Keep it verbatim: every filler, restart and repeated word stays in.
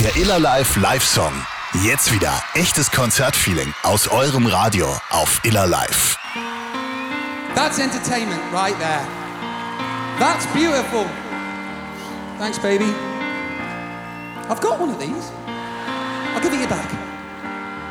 Der Iller Live Live-Song. Jetzt wieder echtes Konzertfeeling aus eurem Radio auf Iller Live. That's entertainment right there. That's beautiful. Thanks, baby. I've got one of these. I'll give it you back.